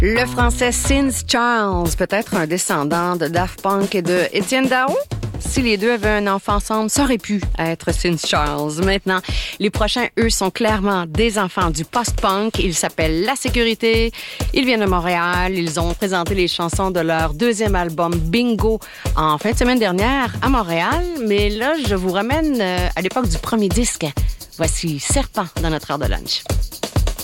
Le français Cinz Charles, peut-être un descendant de Daft Punk et de Étienne Daho? Si les deux avaient un enfant ensemble, ça aurait pu être Cinz Charles. Maintenant, les prochains, eux, sont clairement des enfants du post-punk. Ils s'appellent La Sécurité. Ils viennent de Montréal. Ils ont présenté les chansons de leur deuxième album Bingo en fin de semaine dernière à Montréal. Mais là, je vous ramène à l'époque du premier disque. Voici Serpent dans notre heure de lunch.